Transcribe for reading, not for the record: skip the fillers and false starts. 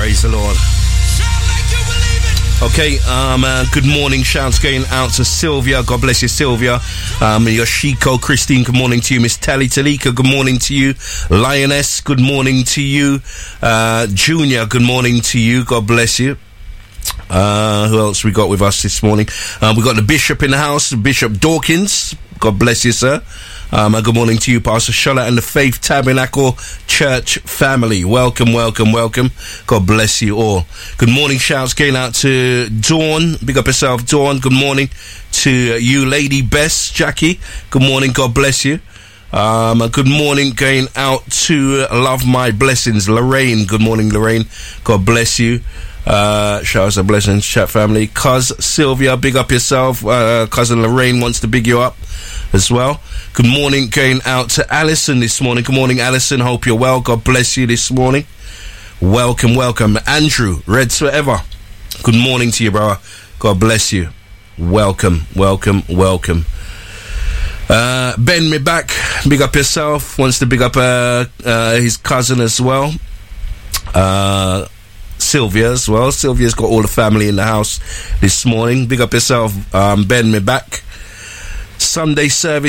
Praise the Lord. Okay, good morning. Shouts going out to Sylvia. God bless you, Sylvia. Yoshiko, Christine, good morning to you. Miss Tally Talika, good morning to you. Lioness, good morning to you. Junior, good morning to you. God bless you. Who else we got with us this morning? We got the Bishop in the house, Bishop Dawkins. God bless you, sir. Good morning to you, Pastor Shola and the Faith Tabernacle Church family. Welcome, welcome, welcome. God bless you all. Good morning, shouts going out to Dawn. Big up yourself, Dawn. Good morning to you, Lady Bess, Jackie. Good morning, God bless you. Good morning going out to Love My Blessings, Lorraine. Good morning, Lorraine. God bless you. Shouts and blessings, chat family. Cuz Sylvia, big up yourself. Cousin Lorraine wants to big you up as well. Good morning going out to Alison this morning. Good morning, Alison. Hope you're well. God bless you this morning. Welcome, welcome. Andrew, Reds Forever. Good morning to you, brother. God bless you. Welcome, welcome, welcome. Ben, me back. Big up yourself. Wants to big up his cousin as well. Sylvia as well. Sylvia's got all the family in the house this morning. Big up yourself, Ben, me back. Sunday service